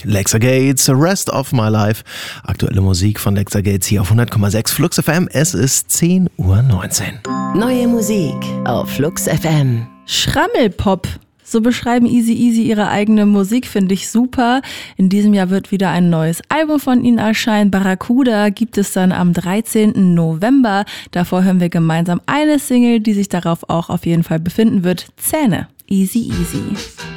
Lexa Gates, Rest of My Life. Aktuelle Musik von Lexa Gates hier auf 100,6 Flux FM. Es ist 10:19 Uhr. Neue Musik auf Flux FM. Schrammelpop. So beschreiben Eazy-Eazy ihre eigene Musik, finde ich super. In diesem Jahr wird wieder ein neues Album von ihnen erscheinen. Barracuda gibt es dann am 13. November. Davor hören wir gemeinsam eine Single, die sich darauf auch auf jeden Fall befinden wird. Zähne. Eazy-Eazy.